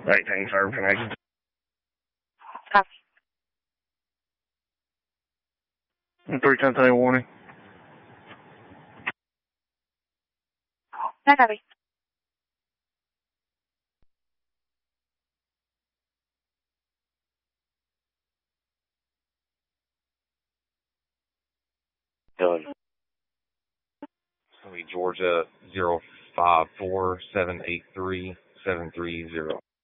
18 service connection. Copy. 310 warning. Not copy. Done. Georgia 054783 730.